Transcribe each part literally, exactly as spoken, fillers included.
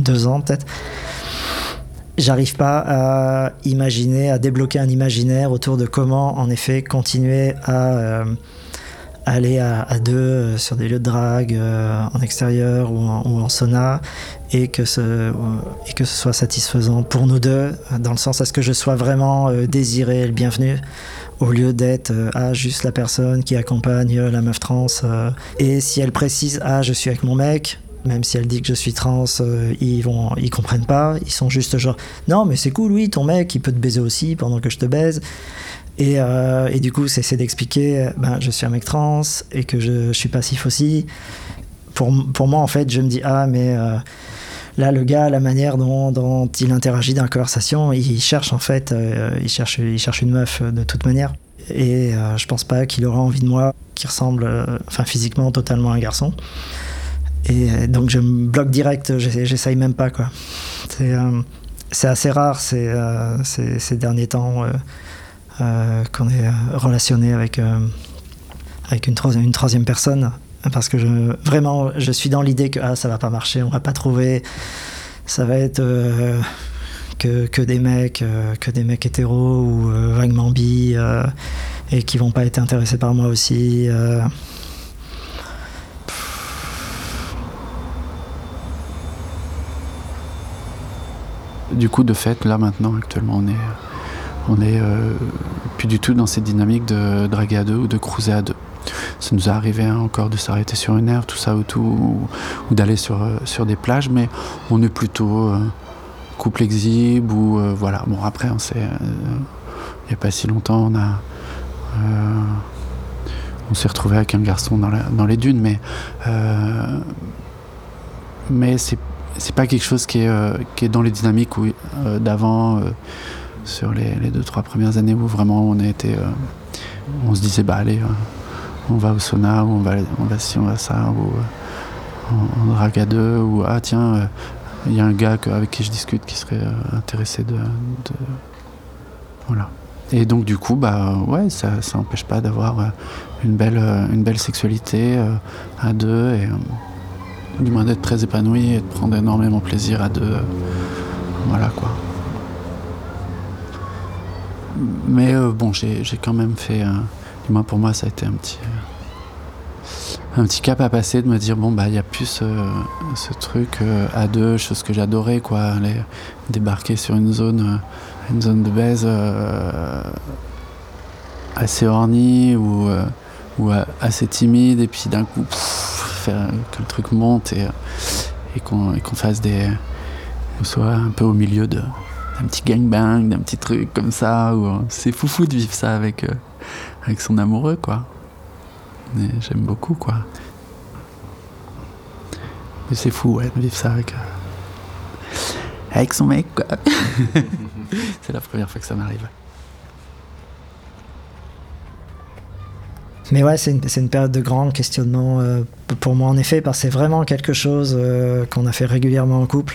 deux ans peut-être. J'arrive pas à imaginer, à débloquer un imaginaire autour de comment, en effet, continuer à euh, aller à, à deux euh, sur des lieux de drague, euh, en extérieur ou en, ou en sauna, et que, ce, euh, et que ce soit satisfaisant pour nous deux, dans le sens à ce que je sois vraiment euh, désiré et le bienvenu, au lieu d'être euh, ah, juste la personne qui accompagne la meuf trans. Euh, et si elle précise « Ah, je suis avec mon mec », même si elle dit que je suis trans, euh, ils vont, ils comprennent pas. Ils sont juste genre non, mais c'est cool, oui, ton mec, il peut te baiser aussi pendant que je te baise. Et, euh, et du coup, c'est, c'est d'expliquer, ben, je suis un mec trans et que je, je suis passif aussi. Pour, pour moi, en fait, je me dis ah, mais euh, là, le gars, la manière dont, dont il interagit dans la conversation, il cherche en fait, euh, il cherche, il cherche une meuf de toute manière. Et euh, je pense pas qu'il aura envie de moi, qui ressemble, euh, enfin physiquement, totalement à un garçon. Et donc je me bloque direct, j'essaye même pas quoi. C'est, euh, c'est assez rare ces, euh, ces, ces derniers temps euh, euh, qu'on est relationné avec, euh, avec une, troisième, une troisième personne, parce que je, vraiment je suis dans l'idée que ah, ça va pas marcher, on va pas trouver, ça va être euh, que, que des mecs, euh, que des mecs hétéros ou euh, vaguement bi euh, et qui vont pas être intéressés par moi aussi. Euh, Du coup, de fait, là maintenant, actuellement, on est, on est euh, plus du tout dans cette dynamique de draguer à deux ou de cruiser à deux. Ça nous est arrivé hein, encore de s'arrêter sur une aire, tout ça ou tout, ou, ou d'aller sur, euh, sur des plages, mais on est plutôt euh, couple exhibe ou euh, voilà. Bon, après, on s'est, euh, il n'y a pas si longtemps, on a, euh, on s'est retrouvé avec un garçon dans, la, dans les dunes, mais, euh, mais c'est c'est pas quelque chose qui est, euh, qui est dans les dynamiques où, euh, d'avant, euh, sur les, les deux, trois premières années où vraiment on a été, euh, on se disait bah allez, euh, on va au sauna, ou on va, on va ci, on va ça, ou euh, on, on drague à deux, ou ah tiens, il euh, y a un gars que, avec qui je discute qui serait euh, intéressé de, de, voilà. Et donc du coup bah ouais, ça, ça empêche pas d'avoir euh, une belle, euh, une belle sexualité euh, à deux et euh, du moins d'être très épanoui et de prendre énormément plaisir à deux. Euh, voilà quoi. Mais euh, bon, j'ai, j'ai quand même fait, euh, du moins pour moi, ça a été un petit, euh, un petit cap à passer de me dire bon bah il y a plus ce, ce truc euh, à deux, chose que j'adorais quoi, aller débarquer sur une zone, euh, une zone de baise euh, assez ornie ou, euh, ou euh, assez timide et puis d'un coup. Pff, faire que le truc monte et, et, qu'on, et qu'on fasse des... qu'on soit un peu au milieu de, d'un petit gangbang, d'un petit truc comme ça, où c'est foufou de vivre ça avec, euh, avec son amoureux, quoi. Et j'aime beaucoup, quoi. Mais c'est fou, ouais, de vivre ça avec, euh, avec son mec, quoi. C'est la première fois que ça m'arrive. Mais ouais, c'est une, c'est une période de grand questionnement euh, pour moi en effet, parce que c'est vraiment quelque chose euh, qu'on a fait régulièrement en couple.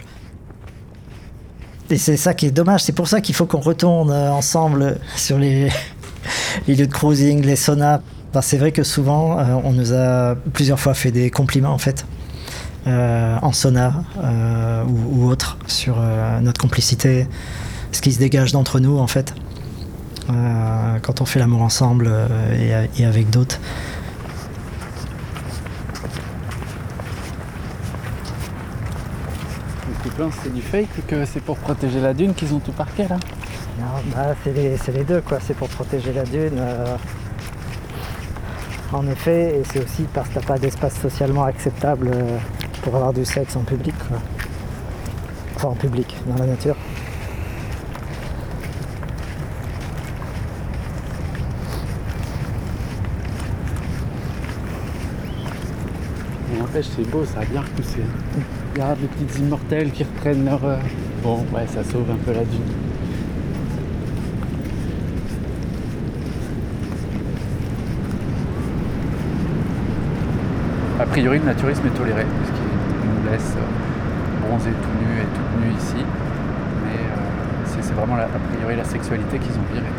Et c'est ça qui est dommage, c'est pour ça qu'il faut qu'on retourne euh, ensemble sur les, les lieux de cruising, les saunas. Parce que c'est vrai que souvent, euh, on nous a plusieurs fois fait des compliments en fait, euh, en sauna euh, ou, ou autre, sur euh, notre complicité, ce qui se dégage d'entre nous en fait. Euh, quand on fait l'amour ensemble euh, et, et avec d'autres. Tu penses que c'est du fake ou que c'est pour protéger la dune qu'ils ont tout parqué là? Non, bah, c'est, les, c'est les deux quoi, c'est pour protéger la dune. Euh, en effet, et c'est aussi parce que t'as pas d'espace socialement acceptable euh, pour avoir du sexe en public quoi. Enfin en public, dans la nature. N'empêche, c'est beau, ça a bien repoussé. Regarde les petites immortelles qui reprennent leur... Euh... Bon, ouais, ça sauve un peu la dune. A priori, le naturisme est toléré, parce qu'il nous laisse bronzer tout nu et tout nu ici. Mais euh, c'est, c'est vraiment, la, a priori, la sexualité qu'ils ont virée.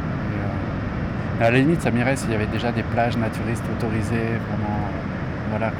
À la limite, ça m'irait s'il y avait déjà des plages naturistes autorisées, vraiment, euh, voilà.